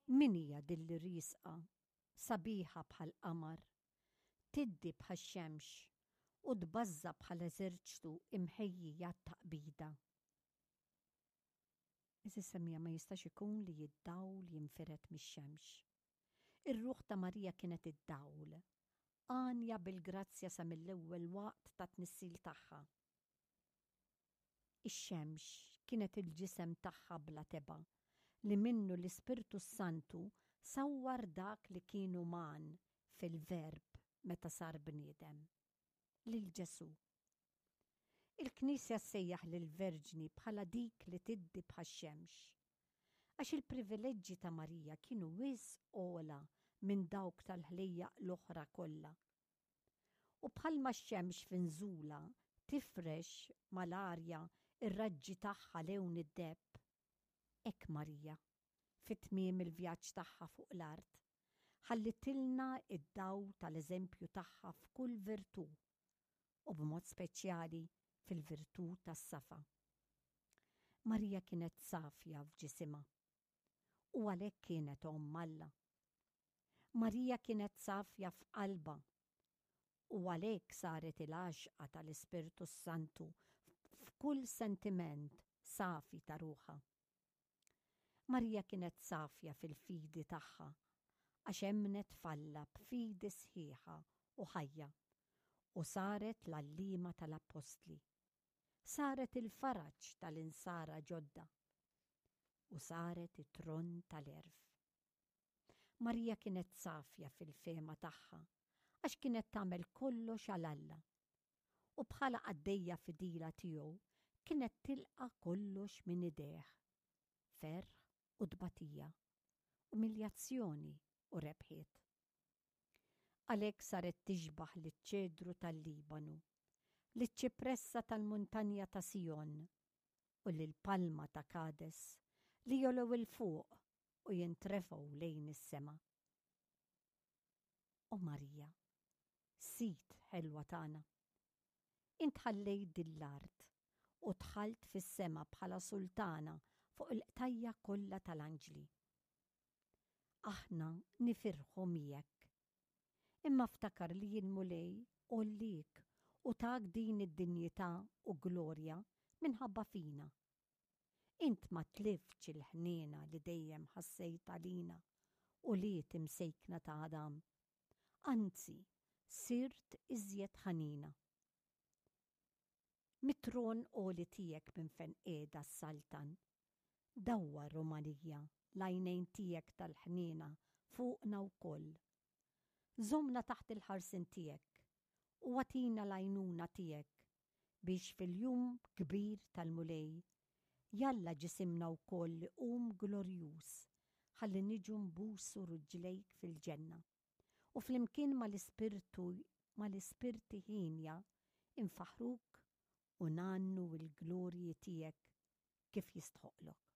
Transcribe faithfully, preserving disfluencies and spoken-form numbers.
Min hija dilli risqa, sabiħa bħal qamar, tiddi bħal xemx u tbażza bħal eżerċtu imħejjija taqbida. Iżis semmija ma jistax ikun li jiddawl jinfiret mix-xemx. Ir-ruħ ta' Marija kienet id-dawl, għanja bil-grazzja sa mill-ewwel waqt ta' tnissil tagħha. Ix-xemx kienet il-ġisem tagħha bla teba li minnu l-Ispirtu Santu sawwar dak li kienu man fil-verb meta sar bniedem, lil Ġesu. Il-Knisja ssejjaħ lill-Verġni bħala dik li tiddi bħax-xemx, għax il-privileġġi ta' Marija kienu wisq ogħla minn dawk tal-ħlejjaq l-oħra kollha. U bħalma x-xemx finżula tifrex mal-arja ir-raġġi tagħha lewn id-debb, hekk Marija fit-tmiem il-vjaġġ tagħha fuq l-art ħallitilna id-dawl tal-eżempju tagħha f'kull virtù u b'mod speċjali fil-virtù tas-safa. Marija kienet safja f'ġisimha u għalhekk kienet Omm Alla. Marija kienet safja f'qalba u għalhekk saret il-għaxqa tal-Ispirtu Santu f'kull sentiment safi ta' ruħha. Marija kienet safja fil-fidi tagħha għax emnet falla b'fidi sħiħa u ħajja u saret l-għallima tal-Apostli. Saret il-faraġġ tal-insara ġodda u saret it-tron tal-erf. Marija kienet safja fil-fema tagħha għax kienet tagħmel kollox għal Alla u bħala għaddejja fidila tiegħu kienet tilqa kollox minn idejh, ferħ u dbatija, umiljazzjoni u rebħiet. Għalhekk saret tixbaħ liċ-ċedru tal-Libanu, liċ-ċipressa tal-muntanja ta' Sijon u lill-palma ta' Kades li jolgħu il fuq u jintrefgħu lejn is-sema. U Marija, sit ħelwa tagħna, int ħallejt din l-art u dħalt fis-sema bħala sultana fuq il-qtajja kollha tal-anġli. Aħna nifirħu miegħek, imma ftakar li jien mulej u lik u tak din id-dinjità u glorja minħabba fina. Int ma tlifx il-ħniena li dejjem ħassejt għalina u li timsejkna ta' Adam. Anzi, sirt iżjed ħanina. Mitron oli tiegħek minn fejn qiegħda s-Saltan, dawwar Marija l-għajnejn tiegħek tal-ħniena fuqna wkoll. Żommna taħt il-ħarsin tiegħek u għatina l-għajnuna tiegħek biex fil-jum kbir tal-mulej jalla ġisimna wkoll li qum glorjuż ħalli niġu nbusu ruġlejk fil-ġenna u flimkien mal-ispirtu mal-ispirti ħinja infaħruk u nannu l-glorji tiegħek kif jistħoqlok.